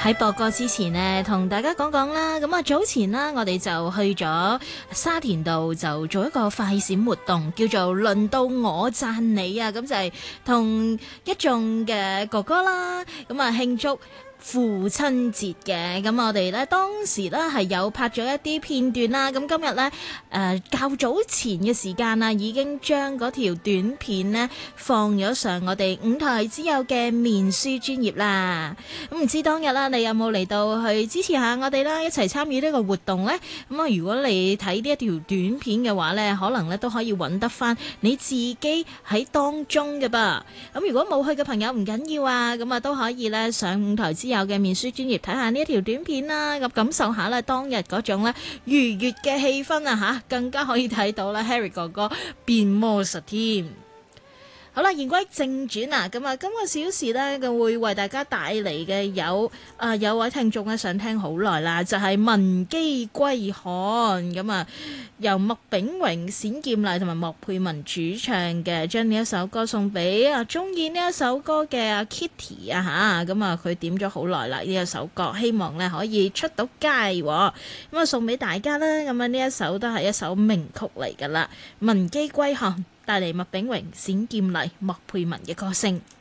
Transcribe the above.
喺播歌之前呢，同大家講講啦。咁啊，早前啦，我哋就去咗沙田度就做一個快閃活動，叫做輪到我讚你啊！咁就係同一眾嘅哥哥啦，咁啊慶祝父親節嘅。咁我哋咧當時咧係有拍咗一啲片段啦。咁今日咧較早前嘅時間啊，已經將嗰條短片呢放咗上我哋五台之友嘅面書專頁啦。咁唔知當日啦，你有冇嚟到去支持下我哋啦，一齊參與呢個活動呢？咁啊，如果你睇呢一條短片嘅話呢，可能咧都可以揾得翻你自己喺當中嘅噃。咁如果冇去嘅朋友唔緊要啊，咁啊都可以咧上五台之友嘅面書專頁睇下呢一條短片啦，咁感受下咧當日嗰種咧愉悅嘅氣氛啊吓，更加可以睇到啦 Harry 哥哥變魔術添。好啦，言歸正傳啊，咁啊，今個小時咧，就會為大家帶嚟嘅有位聽眾咧想聽好耐啦，就係、是《文姬歸漢》咁啊，由麥炳榮、冼劍麗同埋莫佩文主唱嘅，將呢一首歌送俾中意呢一首歌嘅阿 Kitty 啊吓，咁啊佢點咗好耐啦呢一首歌，希望咧可以出到街，咁啊送俾大家啦，咁啊呢一首都係一首名曲嚟噶啦，《文姬歸漢》。帶嚟麥炳榮、冼劍麗、莫佩文嘅歌聲。